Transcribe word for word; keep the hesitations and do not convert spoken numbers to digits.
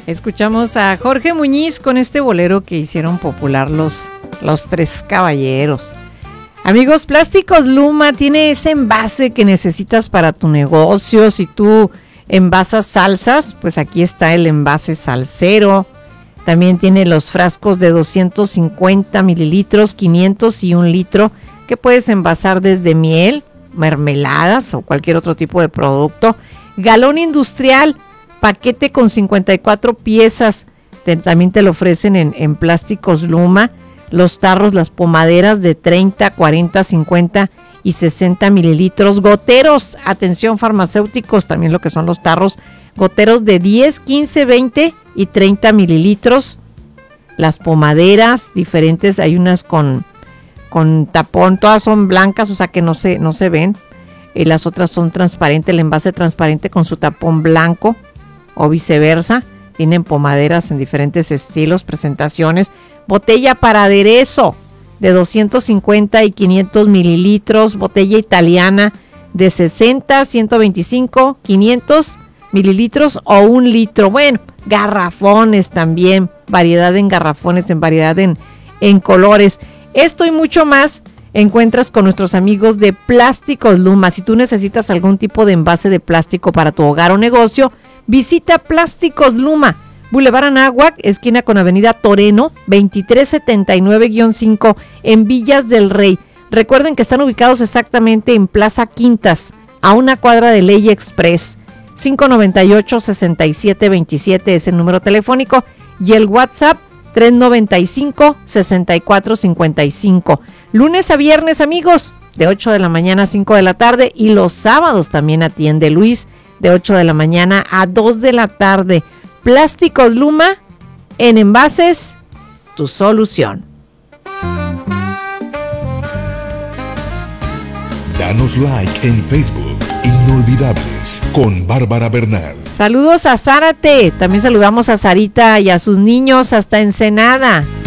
Escuchamos a Jorge Muñiz con este bolero que hicieron popular los, los Tres Caballeros. Amigos, Plásticos Luma tiene ese envase que necesitas para tu negocio. Si tú envasas salsas, pues aquí está el envase salsero. También tiene los frascos de doscientos cincuenta mililitros, quinientos y un litro, que puedes envasar desde miel, mermeladas o cualquier otro tipo de producto. Galón industrial, paquete con cincuenta y cuatro piezas, te, también te lo ofrecen en, en Plásticos Luma. Los tarros, las pomaderas de treinta, cuarenta, cincuenta y sesenta mililitros. Goteros, atención farmacéuticos, también lo que son los tarros. Goteros de diez, quince, veinte y treinta mililitros. Las pomaderas diferentes, hay unas con, con tapón, todas son blancas, o sea que no se, no se ven. Y las otras son transparentes, el envase transparente con su tapón blanco o viceversa. Tienen pomaderas en diferentes estilos, presentaciones. Botella para aderezo de doscientos cincuenta y quinientos mililitros. Botella italiana de sesenta, ciento veinticinco, quinientos mililitros o un litro. Bueno, garrafones también, variedad en garrafones, en variedad en, en colores. Esto y mucho más encuentras con nuestros amigos de Plásticos Luma. Si tú necesitas algún tipo de envase de plástico para tu hogar o negocio, visita Plásticos Luma, Boulevard Anáhuac, esquina con Avenida Toreno, veintitrés setenta y nueve guión cinco, en Villas del Rey. Recuerden que están ubicados exactamente en Plaza Quintas, a una cuadra de Ley Express. cinco noventa y ocho, sesenta y siete veintisiete es el número telefónico y el WhatsApp tres noventa y cinco, sesenta y cuatro cincuenta y cinco. Lunes a viernes, amigos, de ocho de la mañana a cinco de la tarde, y los sábados también atiende Luis, de ocho de la mañana a dos de la tarde. Plásticos Luma, en envases, tu solución. Danos like en Facebook, Inolvidables, con Bárbara Bernal. Saludos a Zárate, también saludamos a Sarita y a sus niños hasta Ensenada.